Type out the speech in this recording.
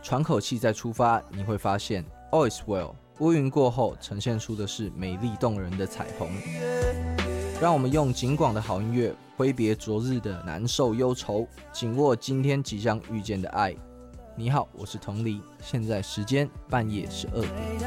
喘口气再出发，你会发现 All is well， 乌云过后呈现出的是美丽动人的彩虹。让我们用警广的好音乐挥别昨日的难受忧愁，紧握今天即将遇见的爱。你好，我是同理，现在时间半夜12点。